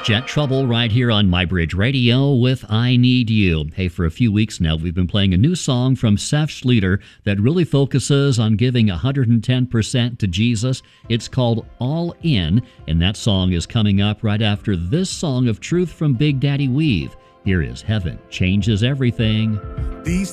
Jet Trouble right here on MyBridge Radio with I Need You. Hey, for a few weeks now, we've been playing a new song from Seth Schlueter that really focuses on giving 110% to Jesus. It's called All In, and that song is coming up right after this song of truth from Big Daddy Weave. Here is Heaven Changes Everything. These